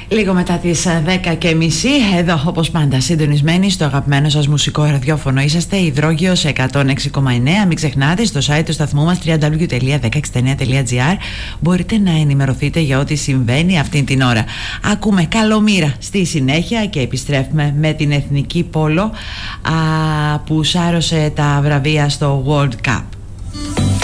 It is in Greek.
Λίγο μετά τις 10:30, εδώ όπως πάντα συντονισμένοι στο αγαπημένο σας μουσικό ραδιόφωνο είσαστε, Υδρόγειος 106,9. Μην ξεχνάτε, στο site του σταθμού μας www.1069.gr μπορείτε να ενημερωθείτε για ό,τι συμβαίνει αυτή την ώρα. Ακούμε Καλομήρα στη συνέχεια και επιστρέφουμε με την εθνική πόλο που σάρωσε τα βραβεία στο World Cup.